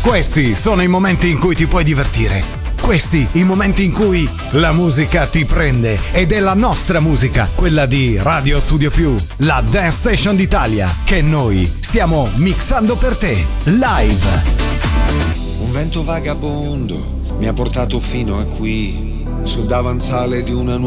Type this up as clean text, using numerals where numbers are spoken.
Questi sono i momenti in cui ti puoi divertire. Questi i momenti in cui la musica ti prende ed è la nostra musica, quella di Radio Studio Più, la Dance Station d'Italia, che noi stiamo mixando per te, live. Un vento vagabondo mi ha portato fino a qui, sul davanzale di una